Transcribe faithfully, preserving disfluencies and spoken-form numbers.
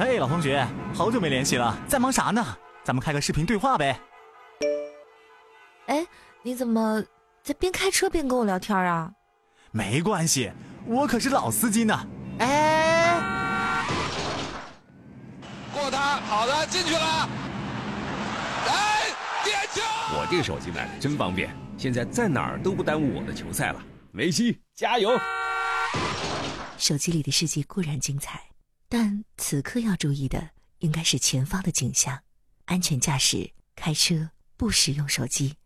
嘿，老同学，好久没联系了，在忙啥呢？咱们开个视频对话呗。 哎，你怎么在边开车边跟我聊天啊？ 没关系，我可是老司机呢。 哎， 过他，好的，进去了。哎，点球！ 我这个手机买的真方便，现在在哪儿都不耽误我的球赛了。梅西，加油！ 手机里的世界固然精彩，但此刻要注意的应该是前方的景象。安全驾驶，开车不使用手机。